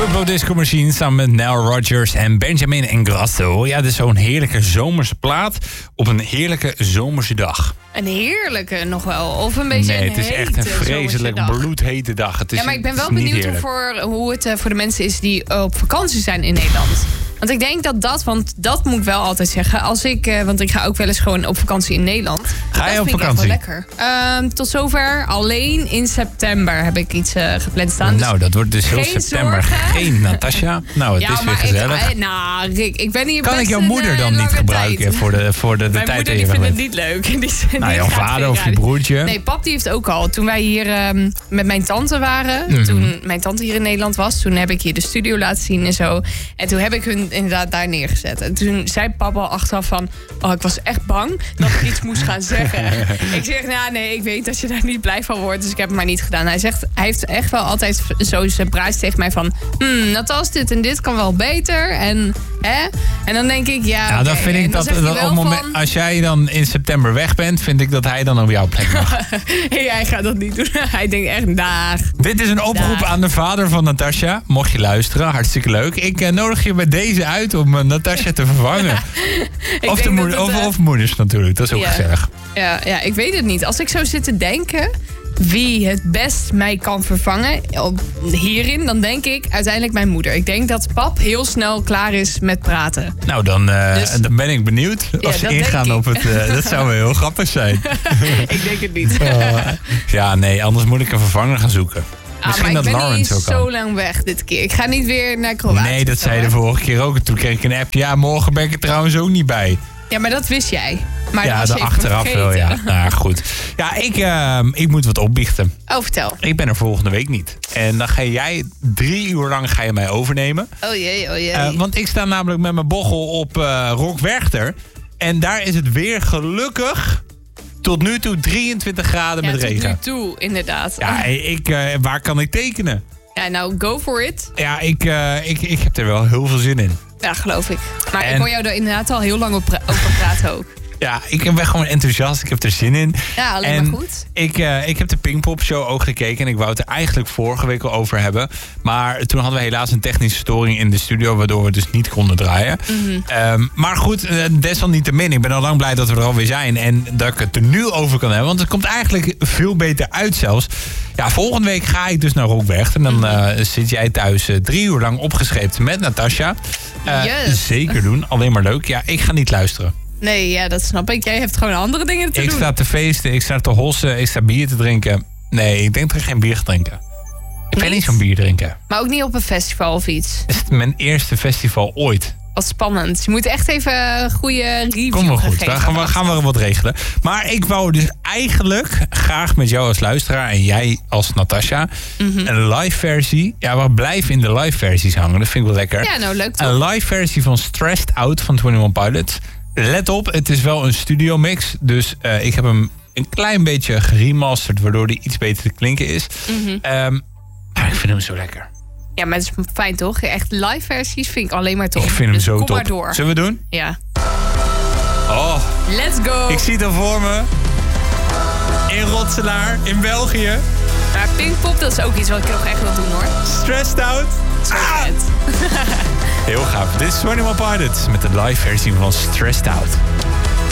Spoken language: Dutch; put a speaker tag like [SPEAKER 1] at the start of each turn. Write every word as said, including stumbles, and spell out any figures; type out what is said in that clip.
[SPEAKER 1] Duplo Disco Machine samen met Nile Rodgers en Benjamin Ingrosso. Ja, dit is zo'n heerlijke zomerse plaat op een heerlijke zomerse dag.
[SPEAKER 2] Een heerlijke nog wel, of een beetje
[SPEAKER 1] Nee,
[SPEAKER 2] een
[SPEAKER 1] het is echt een vreselijk bloedhete dag. Het is,
[SPEAKER 2] ja, maar ik ben wel
[SPEAKER 1] het
[SPEAKER 2] benieuwd hoe, voor, hoe het uh, voor de mensen is die op vakantie zijn in Nederland. Want ik denk dat dat, want dat moet ik wel altijd zeggen. Als ik, uh, want ik ga ook wel eens gewoon op vakantie in Nederland.
[SPEAKER 1] Ga je
[SPEAKER 2] dat
[SPEAKER 1] op
[SPEAKER 2] vind
[SPEAKER 1] vakantie?
[SPEAKER 2] Ik echt wel lekker. Uh, tot zover alleen in september heb ik iets uh, gepland staan.
[SPEAKER 1] Nou,
[SPEAKER 2] dus
[SPEAKER 1] dat wordt dus heel september
[SPEAKER 2] zorgen.
[SPEAKER 1] Geen Natasja. Nou, het
[SPEAKER 2] ja,
[SPEAKER 1] is weer
[SPEAKER 2] maar
[SPEAKER 1] gezellig.
[SPEAKER 2] Ik, uh, nou, Rick, ik ben hier
[SPEAKER 1] Kan
[SPEAKER 2] best
[SPEAKER 1] ik jouw
[SPEAKER 2] een,
[SPEAKER 1] moeder dan
[SPEAKER 2] uh,
[SPEAKER 1] niet gebruiken
[SPEAKER 2] tijd.
[SPEAKER 1] voor de, voor de, de
[SPEAKER 2] Mijn
[SPEAKER 1] tijd
[SPEAKER 2] moeder
[SPEAKER 1] dat je
[SPEAKER 2] die
[SPEAKER 1] weg
[SPEAKER 2] vindt
[SPEAKER 1] bent?
[SPEAKER 2] het niet leuk. Die,
[SPEAKER 1] Nou,
[SPEAKER 2] die
[SPEAKER 1] jouw
[SPEAKER 2] gaat
[SPEAKER 1] vader
[SPEAKER 2] geen
[SPEAKER 1] of je
[SPEAKER 2] radio.
[SPEAKER 1] broertje?
[SPEAKER 2] Nee, pap die heeft ook al. Toen wij hier um, met mijn tante waren,
[SPEAKER 1] Mm-hmm.
[SPEAKER 2] toen mijn tante hier in Nederland was, toen heb ik hier de studio laten zien en zo. En toen heb ik hun inderdaad daar neergezet. En toen zei papa al achteraf van, oh, ik was echt bang dat ik iets moest gaan zeggen. Ik zeg, nou nee, ik weet dat je daar niet blij van wordt, dus ik heb het maar niet gedaan. Hij zegt, hij heeft echt wel altijd zo zijn praatjes tegen mij van, hmm, Natas, dit en dit kan wel beter. En, hè? En dan denk ik, ja,
[SPEAKER 1] Nou, dan
[SPEAKER 2] okay.
[SPEAKER 1] vind ik
[SPEAKER 2] En dan
[SPEAKER 1] dat,
[SPEAKER 2] zegt
[SPEAKER 1] dat
[SPEAKER 2] hij
[SPEAKER 1] op
[SPEAKER 2] wel
[SPEAKER 1] het moment,
[SPEAKER 2] van,
[SPEAKER 1] als jij dan in september weg bent, vind ik dat hij dan op jouw plek mag.
[SPEAKER 2] hey, hij gaat dat niet doen. Hij denkt echt, dag.
[SPEAKER 1] Dit is een oproep
[SPEAKER 2] Dag.
[SPEAKER 1] aan de vader van Natasja. Mocht je luisteren, hartstikke leuk. Ik uh, nodig je bij deze uit om uh, Natasja te vervangen.
[SPEAKER 2] Ik
[SPEAKER 1] Of, de
[SPEAKER 2] denk
[SPEAKER 1] moeder,
[SPEAKER 2] dat het,
[SPEAKER 1] of,
[SPEAKER 2] uh,
[SPEAKER 1] of moeders natuurlijk, dat is ook
[SPEAKER 2] ja.
[SPEAKER 1] gezellig.
[SPEAKER 2] Ja, ja, ik weet het niet. Als ik zo zit te denken wie het best mij kan vervangen op- hierin, dan denk ik uiteindelijk mijn moeder. Ik denk dat pap heel snel klaar is met praten.
[SPEAKER 1] Nou, dan, uh,
[SPEAKER 2] Dus-
[SPEAKER 1] dan ben ik benieuwd.
[SPEAKER 2] Ja,
[SPEAKER 1] Als ze
[SPEAKER 2] dat denk
[SPEAKER 1] ingaan
[SPEAKER 2] ik.
[SPEAKER 1] op het... Uh, dat zou wel heel grappig zijn.
[SPEAKER 2] Ik denk het niet.
[SPEAKER 1] Uh, ja, nee, anders moet ik een vervanger gaan zoeken.
[SPEAKER 2] Ah,
[SPEAKER 1] Misschien
[SPEAKER 2] maar
[SPEAKER 1] dat
[SPEAKER 2] ik ben
[SPEAKER 1] Lawrence
[SPEAKER 2] niet
[SPEAKER 1] ook
[SPEAKER 2] zo
[SPEAKER 1] kan.
[SPEAKER 2] lang weg dit keer. Ik ga niet weer naar Kroatië.
[SPEAKER 1] Nee, dat
[SPEAKER 2] of zo,
[SPEAKER 1] zei je de
[SPEAKER 2] hè?
[SPEAKER 1] vorige keer ook. En toen kreeg ik een app. Ja, morgen ben ik er trouwens ook niet bij.
[SPEAKER 2] Ja, maar dat wist jij. Maar dat
[SPEAKER 1] Ja,
[SPEAKER 2] was je
[SPEAKER 1] de
[SPEAKER 2] even
[SPEAKER 1] achteraf wel, ja.
[SPEAKER 2] vergeten.
[SPEAKER 1] Nou, goed. Ja, ik, uh, ik moet wat opbiechten.
[SPEAKER 2] Oh, vertel.
[SPEAKER 1] Ik ben er volgende week niet. En dan ga jij drie uur lang ga je mij overnemen.
[SPEAKER 2] Oh jee, oh jee.
[SPEAKER 1] Uh, want ik sta namelijk met mijn bochel op uh, Rock Werchter. En daar is het weer gelukkig tot nu toe drieëntwintig graden
[SPEAKER 2] ja,
[SPEAKER 1] met
[SPEAKER 2] tot
[SPEAKER 1] regen.
[SPEAKER 2] nu toe, inderdaad.
[SPEAKER 1] Ja, ik, uh, waar kan ik tekenen?
[SPEAKER 2] Ja, nou, go for it.
[SPEAKER 1] Ja, ik, uh, ik, ik heb er wel heel veel zin in.
[SPEAKER 2] Ja, geloof ik. Maar
[SPEAKER 1] En-
[SPEAKER 2] ik hoor jou er inderdaad al heel lang op pra- over praten ook.
[SPEAKER 1] Ja, ik ben gewoon enthousiast. Ik heb er zin in.
[SPEAKER 2] Ja, alleen
[SPEAKER 1] en
[SPEAKER 2] maar goed.
[SPEAKER 1] Ik, uh, ik heb de Pinkpop Show ook gekeken. En ik wou het er eigenlijk vorige week al over hebben. Maar toen hadden we helaas een technische storing in de studio. Waardoor we dus niet konden draaien.
[SPEAKER 2] Mm-hmm.
[SPEAKER 1] Um, maar goed, uh, desalniettemin. Ik ben al lang blij dat we er alweer zijn. En dat ik het er nu over kan hebben. Want het komt eigenlijk veel beter uit zelfs. Ja, volgende week ga ik dus naar Rockberg. En dan uh, zit jij thuis uh, drie uur lang opgescheept met Natasja. Uh,
[SPEAKER 2] Yes.
[SPEAKER 1] Zeker doen. Alleen maar leuk. Ja, ik ga niet luisteren.
[SPEAKER 2] Nee, ja, dat snap ik. Jij hebt gewoon andere dingen te
[SPEAKER 1] Ik
[SPEAKER 2] doen.
[SPEAKER 1] sta te feesten, ik sta te hossen, ik sta bier te drinken. Nee, ik denk dat ik geen bier ga drinken. Ik ben
[SPEAKER 2] Niet?
[SPEAKER 1] niet zo'n bier drinken.
[SPEAKER 2] Maar ook niet op een festival of iets.
[SPEAKER 1] Het is mijn eerste festival ooit.
[SPEAKER 2] Wat spannend. Je moet echt even een goede review
[SPEAKER 1] Kom wel goed,
[SPEAKER 2] geven.
[SPEAKER 1] daar gaan we, gaan we wat regelen. Maar ik wou dus eigenlijk graag met jou als luisteraar en jij als Natasja
[SPEAKER 2] Mhm.
[SPEAKER 1] een live versie. Ja, we blijven in de live versies hangen, dat vind ik wel lekker.
[SPEAKER 2] Ja, nou leuk toch?
[SPEAKER 1] Een live versie van Stressed Out van eenentwintig Pilots. Let op, het is wel een studio mix. Dus uh, ik heb hem een klein beetje geremasterd, waardoor die iets beter te klinken is.
[SPEAKER 2] Mhm.
[SPEAKER 1] Um, maar ik vind hem zo lekker.
[SPEAKER 2] Ja, maar het is fijn toch? Echt live versies vind ik alleen maar tof.
[SPEAKER 1] Ik vind hem
[SPEAKER 2] dus
[SPEAKER 1] zo
[SPEAKER 2] kom
[SPEAKER 1] top.
[SPEAKER 2] maar door.
[SPEAKER 1] Zullen we doen?
[SPEAKER 2] Ja.
[SPEAKER 1] Oh,
[SPEAKER 2] Let's go.
[SPEAKER 1] ik zie het al voor me. In Rotselaar, in België.
[SPEAKER 2] Maar Pinkpop, dat is ook iets wat ik nog echt wil doen hoor.
[SPEAKER 1] Stressed Out.
[SPEAKER 2] Zo
[SPEAKER 1] Ah!
[SPEAKER 2] vet.
[SPEAKER 1] Heel gaaf. Dit is eenentwintig Pilots met de live versie van Stressed Out.